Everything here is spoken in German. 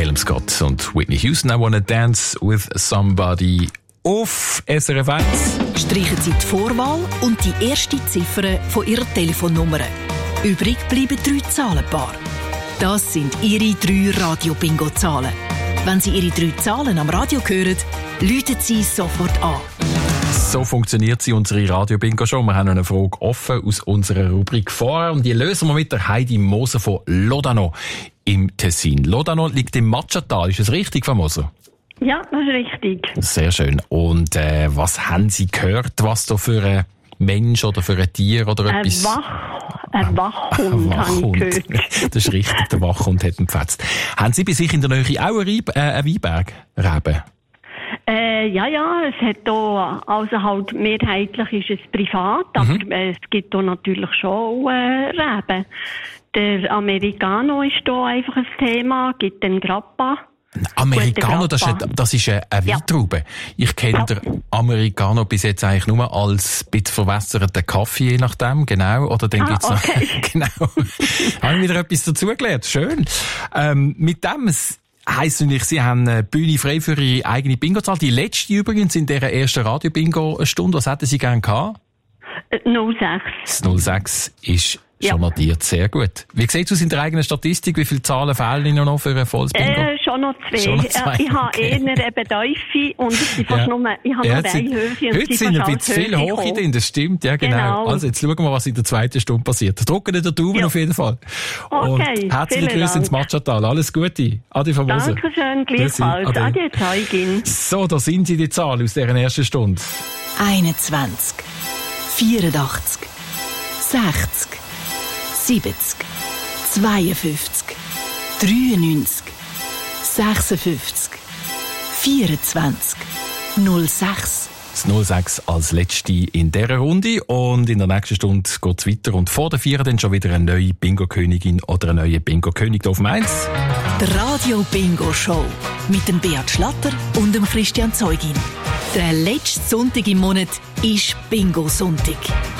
Calum Scott und Whitney Houston, I Wanna Dance with Somebody auf SRF 1. Streichen Sie die Vorwahl und die erste Ziffer von Ihrer Telefonnummer. Übrig bleiben 3 Zahlenpaare. Das sind Ihre 3 Radio-Bingo-Zahlen. Wenn Sie Ihre 3 Zahlen am Radio hören, läuten Sie sofort an. So funktioniert sie, unsere Radio-Bingo-Show. Wir haben noch eine Frage offen aus unserer Rubrik vorher und die lösen wir mit der Heidi Moser von Lodano im Tessin. Lodano liegt im Matschatal, ist das richtig, Frau Moser? Ja, das ist richtig. Sehr schön. Und was haben Sie gehört, was da für ein Mensch oder für ein Tier oder etwas... Ein Wachhund, habe ich gehört. Das ist richtig, der Wachhund hat ihn gepfetzt. Haben Sie bei sich in der Nähe auch einen Weinberg, Reben? Ja, es hat hier, also halt mehrheitlich ist es privat, aber es gibt hier natürlich schon Reben. Der Americano ist hier einfach ein Thema, gibt den Grappa. Americano, das ist eine Weintraube. Ja. Ich kenne den Americano bis jetzt eigentlich nur als bisschen verwässerten Kaffee, je nachdem, genau. Oder dann gibt's noch, genau. Habe ich wieder etwas dazugelernt. Schön. Mit dem heisst natürlich, Sie haben eine Bühne frei für Ihre eigene Bingo-Zahl. Die letzte übrigens in dieser ersten Radio-Bingo-Stunde. Was hätten Sie gerne gehabt? 06. Das 06 ist schon notiert. Sehr gut. Wie sieht es aus in der eigenen Statistik? Wie viele Zahlen fehlen Ihnen noch für ein volles Bingo? Schon noch 2. Ich habe eher eben Tiefe und es sind fast nur, ich habe nur eine Höhe. Heute sind ein bisschen viel Hohe drin, das stimmt, ja genau. Also jetzt schauen wir, was in der zweiten Stunde passiert. Drücken Sie den Daumen auf jeden Fall. Okay, und herzliche Grüße ins Matschatal. Alles Gute. Adi von Moser. Dankeschön, gleichfalls. Adi Zeugin. So, da sind Sie die Zahlen aus deren ersten Stunde. 21, 84, 60, 70, 52, 93, 56, 24, 06. Das 06 als letzte in dieser Runde und in der nächsten Stunde geht es weiter und vor der 4 dann schon wieder eine neue Bingo-Königin oder ein neuer Bingo-König auf Mainz. Die Radio-Bingo-Show mit dem Beat Schlatter und dem Christian Zeugin. Der letzte Sonntag im Monat ist Bingo-Sonntag.